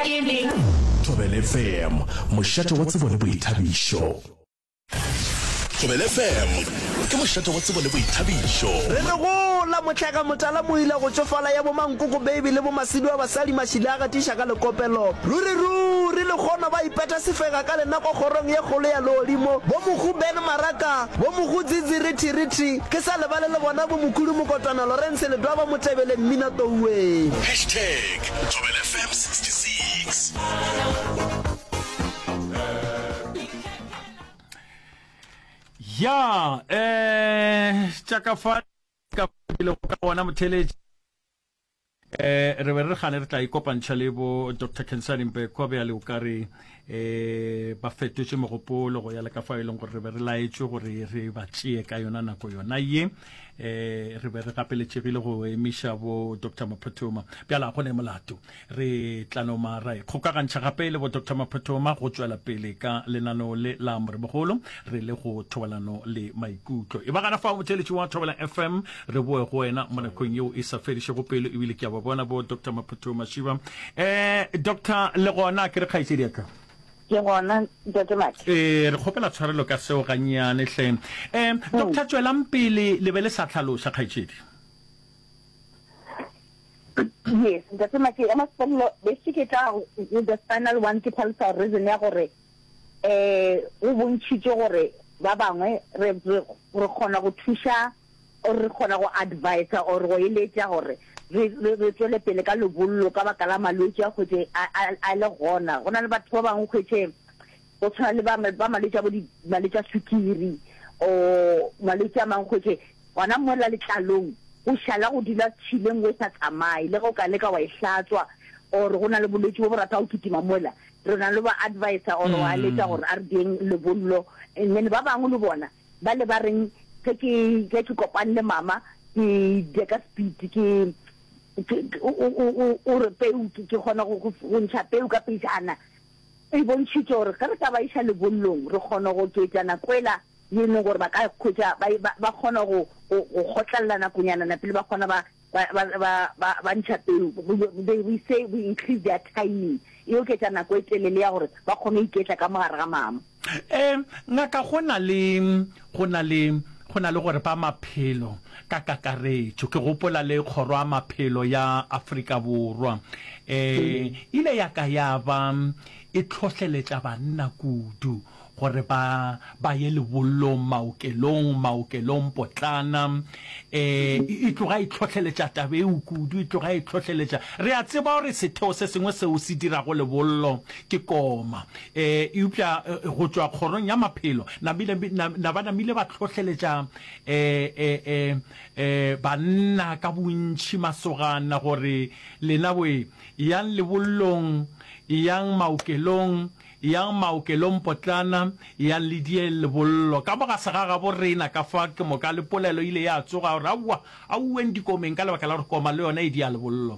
Thobela FM mošate wa tsebo le boithabišo. Thobela FM ke mošate wa tsebo le boithabišo. Re le go la motlaka motala mo ile go tsofala ya bo Mankoko baby le bo Masidi wa basadi mashila ga tisha ka lekopelo. Ruri le gona ba ipeta sefega ka lena go gorong ye golo ya lolimo. Bo mogu Ben Maraka, bo mogu Dziriti ke sa le bale le bona bo mokuru mokotwana Lawrence le dwa ba motebele mmina towe. #ThobelaFM 66. Ya tšaka fa ka pele ka bona motheletši re be re gane re tla ikopantšha le bo Dr. Kensani Mbeko be le o kare ba fetotše mogopolo go ya le ka fa e leng gore re be re laetšwe gore re ba tšee ka yona nako yona ye re be re gapeletšegile go emiša bo Dr. Maphothoma bjala go ne molato re tlanoma ra ikgokagantšha gape le bo Dr. Maphothoma go tšwela pele ka lenaneo le la morebogolo re le go thobalano le maikutlo e ba gana fa motheletši wa Thobela FM re boe go wena mo nakong yeo e sa fedišego pelo ebile ke a ba bona bo Dr. Maphothoma Shiba Dr. le gona ke re kgaitsedi ka ke gona Dr. Max re kgopela tshwarelo ka seo ganyane hle Dr. Tswelang pele le be le sa tlhalosa kgaitsedi. Yes, Dr. Max I must tell you basically the final one ke tlhalosa reason ya gore o bontšhitše gore ba bangwe re kgona go thuša o re kgona go advise or go eletša gore re tswele pele ka lebollo ka baka la malwetši a khwetše a le gona go na le batho ba bangwe khwetše go tshwana le ba malwetši a malwetši a sukiri o malwetši a mangwe khwetše gona mola letlalong o šala go dula tšhileng o sa tsamaye le go ka leka wa ihlatswa or go na le bolwetši bo bo rata o kitima mola re na le ba advisor or wa letša gore a re dieng lebollo mme ba bangwe le bona ba le ba reng ke kopane le mama ke deka speed ke o re peu ke gona go ntsha peu ka pejana e bontšhitše gore ka re ka ba iša lebollong re kgona go tswetšana kwela ye neng gore ba ka khwetša ba kgona go kgotlalela nakonyana pele ba kgona ba ntsha peu we say we increase their timing e oketša nako e telele ya gore ba kgone go iketla ka mogare ga mama ngaka go na le gore ba maphelo ka kakaretšo ke gopola le kgoro ya maphelo ya Afrika Borwa ile ya ka ya ba e tlhohleletša banna kudu gore ba ye lebollong maokelong potlana e tloga e tlhohleletša tabeu kudu e tloga e tlhohleletša re a tseba gore setheo se sengwe seo se dirago lebollo ke koma eupša go tšwa kgorong ya maphelo na ba namile ba tlhohleletša banna ka bontšhi masogana gore lena boe yang lebollong yang maokelong potlana ya le die lebollo ka moga segaga bo rena ka fa ke moka le polelo ile ya tsoga gore a ueng dikomeng ka lebaka la gore koma le yona e dia lebollo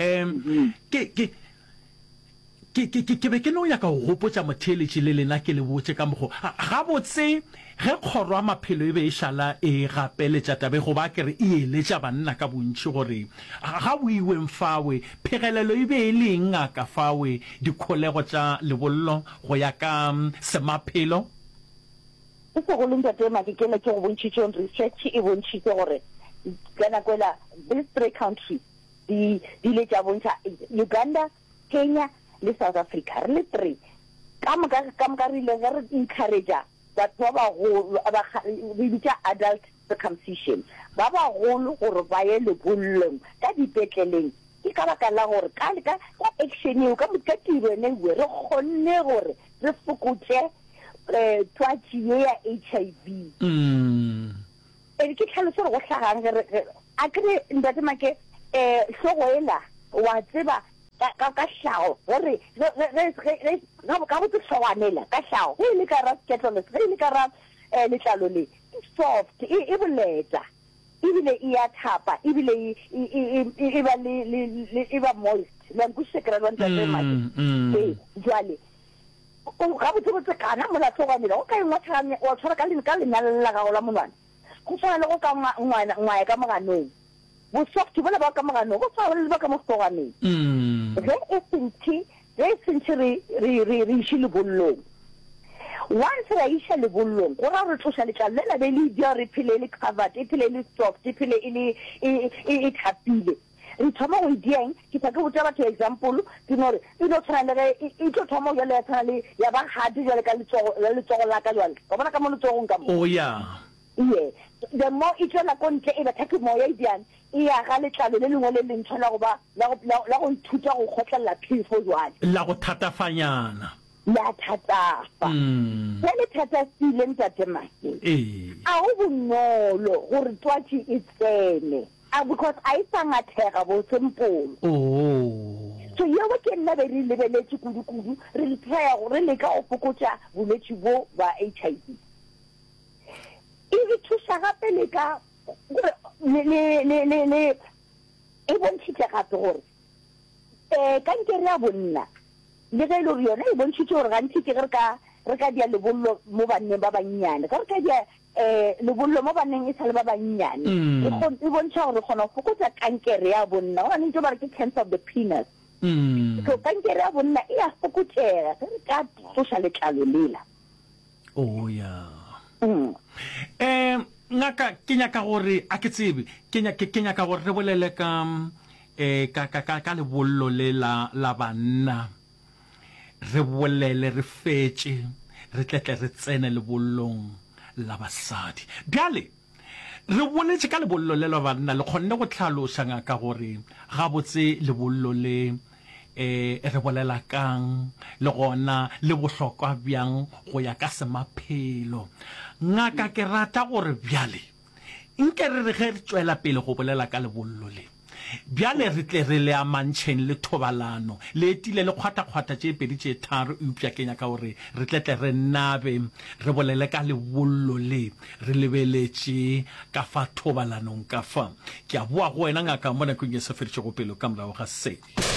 ke be ke no ya ka go gopotsa motheletši le lena ke le botse ka mogo ga botse ge kgoro ya maphelo e be e šala e gapeletša tabe go ba kere e eletša banna ka bontši gore ga o iweng fawe phegelelo e be e leng ngaka fawe dikholego tša lebollo go ya ka semaphelo se go leng tate make ke le ke go bontšhitše research e bontšhitše gore ka nakwela these three countries di le tša bontšha Uganda, Kenya le South Africa re le three ka moka re ile re encourage batho ba go re bitša adult circumcision ba golo gore ba ye lebollong ka dipetleleng ke ka baka la gore ka action eo ka tiro ene re kgonne gore re fokotše twatši ye ya HIV ke tlhaloso gore go hlagang a kere ntate make hlogo ela wa tseba ka hlago gore ka botse hlogwanela ka hlago ge e le ka ra sketoles ge e le ka ra letlalo le soft e boleta ebile e a thapa ebile e ba moist lankushe kra ba ntate make jwale ga botse kana mola hlogwanela o ka engwa wa tshwara ka lenyalo la gago la monwana go tshwana le go ka ngwae ka moganong bo soft bona ba ka mogano go tshwana le ba ka mo hlogwaneng ge e senti century re ishile bollong once ra isha le bollong go ra re tlosa le tla lela be le dia re phile le covered e phile le soft e phile e thapile re thoma go dieng ke tla ke botsa batho example ke nore e no tshwana le e tlo thoma ya le tshwana le ya ba hadi jale ka letsogo la ka jwale ba bona ka mo letsogong ka mo oh yeah the more e tsela kontle e ba thake mo ya dian e ya ga letlalo le lengwe le leng tshwana go ba la go nthuta go khotlela phefo jwale la go thatafanyana la thatafa ya le thata sile ntate make a go bonolo gore twatši e tsene because I sangathega bo simple so yo ke nna be re lebeletse kudu re tshaya gore le ka o fokotsa bolwetse bo ba HIV e thusa gape le ka le e bontshitse gape gore kankere ya bonna le ge lo yona e bontshitse gore gantsi ke re ka dia lebollo mo banneng ba bannyane ka re ka dia lebollo mo banneng e sale ba bannyane e bontsha gore gona go fokotsa kankere ya bonna ona ntse ba re ke cancer of the penis so kankere ya bonna e a fokotsega re ka tlosa letlalo lela oh yeah ngaka ke nyaka gore a ke tsebe ke nyaka gore re bolele ka lebollo le la banna re bolele re fetse re tletle re tsene lebollong la basadi bjale re boletse ka lebollo le la banna le kgonne go tlhalosa ngaka gore ga botse lebollo le re bolela kang le gona le bohlokwa bjang go ya ka semaphelo ngaka ke rata gore bjale nke re ge re tswela pele go bolela ka lebollo le bjale re tle re le amantšheng le thobalano le etile le kgwata tše pedi tše tharo upša ke nyaka gore re tletle re nabe re bolele ka lebollo le re lebeletše ka fa thobalanong ka fa ke a boa go wena ngaka mo nakong ye se feditšego pelo ka morago ga se